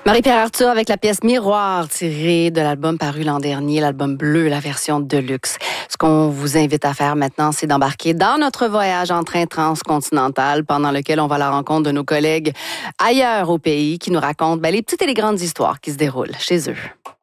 Marie-Pierre Arthur avec la pièce Miroir tirée de l'album paru l'an dernier, l'album bleu, la version Deluxe. Ce qu'on vous invite à faire maintenant, c'est d'embarquer dans notre voyage en train transcontinental pendant lequel on va à la rencontre de nos collègues ailleurs au pays qui nous racontent les petites et les grandes histoires qui se déroulent chez eux.